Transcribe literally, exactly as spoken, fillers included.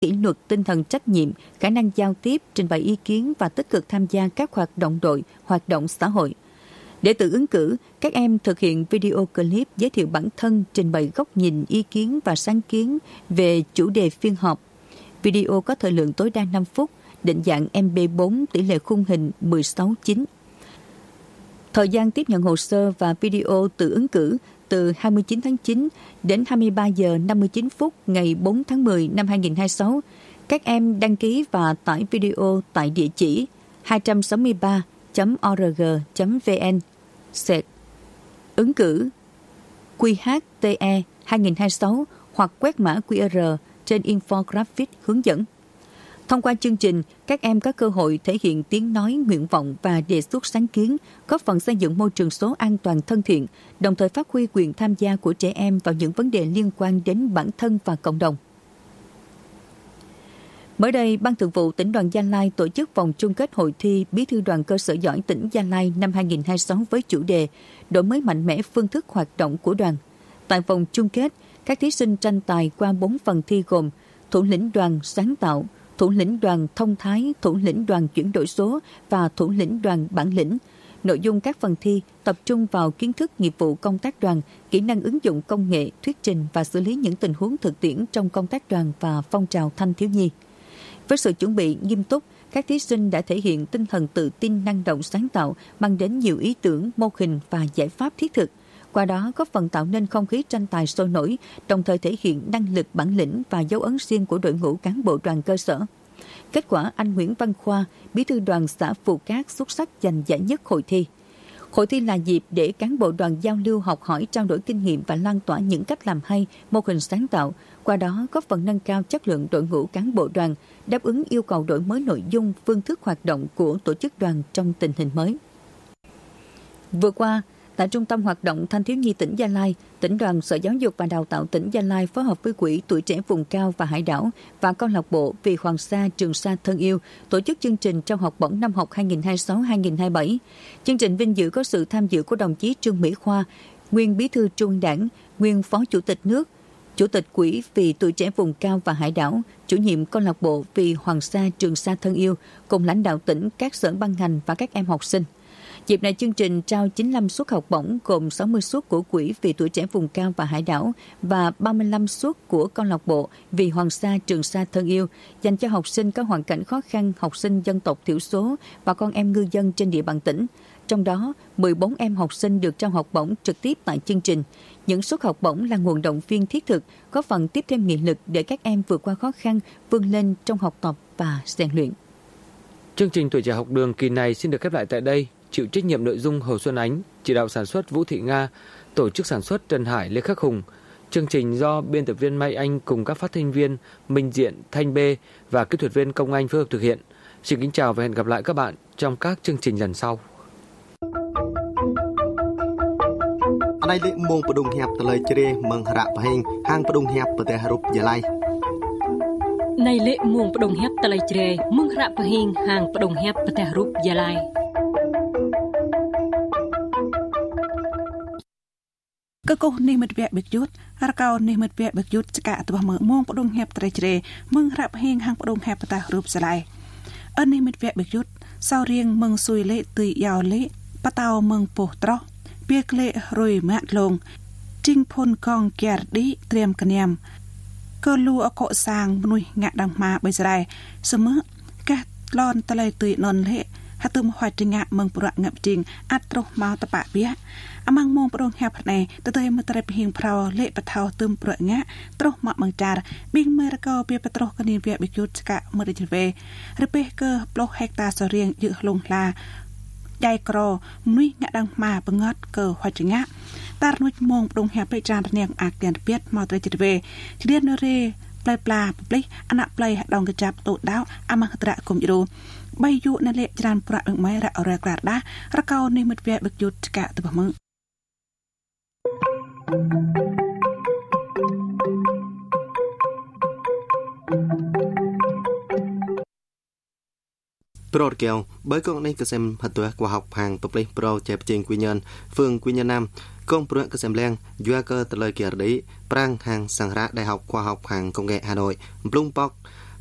kỷ luật, tinh thần trách nhiệm, khả năng giao tiếp, trình bày ý kiến và tích cực tham gia các hoạt động đội, hoạt động xã hội. Để tự ứng cử, các em thực hiện video clip giới thiệu bản thân, trình bày góc nhìn, ý kiến và sáng kiến về chủ đề phiên họp. Video có thời lượng tối đa năm phút, định dạng em pê bốn, tỷ lệ khung hình mười sáu chín. Thời gian tiếp nhận hồ sơ và video tự ứng cử từ hai mươi chín tháng chín đến hai mươi ba giờ năm mươi chín phút ngày bốn tháng mười năm hai nghìn không trăm hai mươi sáu. Các em đăng ký và tải video tại địa chỉ hai sáu ba chấm org chấm vn sệt ứng cử quy hát tê e hai nghìn không trăm hai mươi sáu hoặc quét mã quy rờ trên infographic hướng dẫn. Thông qua chương trình, các em có cơ hội thể hiện tiếng nói, nguyện vọng và đề xuất sáng kiến, góp phần xây dựng môi trường số an toàn thân thiện, đồng thời phát huy quyền tham gia của trẻ em vào những vấn đề liên quan đến bản thân và cộng đồng. Mới đây, Ban Thường vụ Tỉnh đoàn Gia Lai tổ chức vòng chung kết hội thi Bí thư đoàn cơ sở giỏi tỉnh Gia Lai năm hai nghìn không trăm hai mươi sáu với chủ đề đổi mới mạnh mẽ phương thức hoạt động của đoàn. Tại vòng chung kết, các thí sinh tranh tài qua bốn phần thi gồm thủ lĩnh đoàn sáng tạo, thủ lĩnh đoàn thông thái, thủ lĩnh đoàn chuyển đổi số và thủ lĩnh đoàn bản lĩnh. Nội dung các phần thi tập trung vào kiến thức nghiệp vụ công tác đoàn, kỹ năng ứng dụng công nghệ, thuyết trình và xử lý những tình huống thực tiễn trong công tác đoàn và phong trào thanh thiếu nhi. Với sự chuẩn bị nghiêm túc, các thí sinh đã thể hiện tinh thần tự tin, năng động, sáng tạo, mang đến nhiều ý tưởng, mô hình và giải pháp thiết thực. Qua đó góp phần tạo nên không khí tranh tài sôi nổi, đồng thời thể hiện năng lực, bản lĩnh và dấu ấn riêng của đội ngũ cán bộ đoàn cơ sở. Kết quả, anh Nguyễn Văn Khoa, bí thư đoàn xã Phù Cát xuất sắc giành giải nhất hội thi. Hội thi là dịp để cán bộ đoàn giao lưu, học hỏi, trao đổi kinh nghiệm và lan tỏa những cách làm hay, mô hình sáng tạo. Qua đó góp phần nâng cao chất lượng đội ngũ cán bộ đoàn, đáp ứng yêu cầu đổi mới nội dung, phương thức hoạt động của tổ chức đoàn trong tình hình mới. Vừa qua, tại Trung tâm Hoạt động Thanh thiếu nhi tỉnh Gia Lai, Tỉnh đoàn Sở Giáo dục và Đào tạo tỉnh Gia Lai phối hợp với Quỹ Tuổi trẻ vùng cao và hải đảo và câu lạc bộ Vì Hoàng Sa Trường Sa thân yêu tổ chức chương trình trao học bổng năm học hai nghìn không trăm hai mươi sáu hai nghìn không trăm hai mươi bảy. Chương trình vinh dự có sự tham dự của đồng chí Trương Mỹ Khoa, nguyên Bí thư Trung ương Đảng, nguyên Phó Chủ tịch nước, Chủ tịch Quỹ Vì Tuổi trẻ vùng cao và hải đảo, chủ nhiệm câu lạc bộ Vì Hoàng Sa Trường Sa thân yêu, cùng lãnh đạo tỉnh, các sở ban ngành và các em học sinh. Dịp này, chương trình trao chín mươi lăm suất học bổng gồm sáu mươi suất của Quỹ Vì Tuổi trẻ vùng cao và hải đảo và ba mươi lăm suất của câu lạc bộ Vì Hoàng Sa Trường Sa thân yêu dành cho học sinh có hoàn cảnh khó khăn, học sinh dân tộc thiểu số và con em ngư dân trên địa bàn tỉnh. Trong đó, mười bốn em học sinh được trao học bổng trực tiếp tại chương trình. Những suất học bổng là nguồn động viên thiết thực, góp phần tiếp thêm nghị lực để các em vượt qua khó khăn, vươn lên trong học tập và rèn luyện. Chương trình Tuổi trẻ học đường kỳ này xin được khép lại tại đây. Chịu trách nhiệm nội dung Hồ Xuân Ánh, chỉ đạo sản xuất Vũ Thị Nga, tổ chức sản xuất Trần Hải, Lê Khắc Hùng. Chương trình do biên tập viên Mai Anh cùng các phát thanh viên Minh Diện, Thanh Bê và kỹ thuật viên Công Anh phối hợp thực hiện. Xin kính chào và hẹn gặp lại các bạn trong các chương trình lần sau. Đây là môn bờ đông hẹp từ lời chơi mừng rạ và hình hang bờ đông hẹp bờ tè harup Gia Lai. Này lệ môn bờ đông hẹp từ lời chơi mừng rạ và hình hang bờ đông hẹp bờ tè harup Gia Lai. Cơ cô ni mật vẹt bực chút, ar cao ni mật vẹt bực chút cả từ bờ mông bờ đông hẹp từ chơi mừng rạ và hình hang bờ đông hẹp bờ tè harup Gia Lai. Ân ni mật vẹt bực chút, sau riêng mừng xuôi lệ từ giàu lệ, bắt tàu mừng bổ trọ. Biếc lệ rồi mạn lông, trinh phôn con kẹt đi tiêm cân em. Cơ lưu ở cọ sang nuôi ngạ đằng mà bây giờ đây, sớm mơ, các lon ta lời tùy non lệ, hát tùm hoài trình ngạ mừng bụi ngập trình, át trô mau ta bạ bía. Amang mong bụi hẹp này, ta tươi mà ta rệp hình prao lệ bật thao tùm bụi ngạ, trô mạ mừng trà, bình mơ ra cao bia bật trô cân yên vẹt bị chút cả mơ đi về. Rệp bê cơ blok hecta sò riêng dự lông là, Dai cro nuôi ngạ đằng mà bằng ngót cờ hoài trình ngạ. Ta nuôi mong đông hẹp bị tràn nèng ạc tiền biết màu tới chật về. Chỉ điên nô rê, play pla, play, anh ạ play hạt đồng cái chạp tổ đáo, amang hạt rạ cùng dụ. Bay dụ nè lệ tràn bụi bằng máy rạ ở rạc rạc đá, rạc cao nê mật vẹt bực dụt cả từ bà mơ. Pro kèo bởi con này cơ xem hạt tuổi của học hàng public pro chạy trên quy nhơn phường quy nhơn nam công pro cơ xem leng doa cơ từ lời kia đấy prang hàng sang ra đại học khoa học hàng công nghệ Hà Nội Bloomberg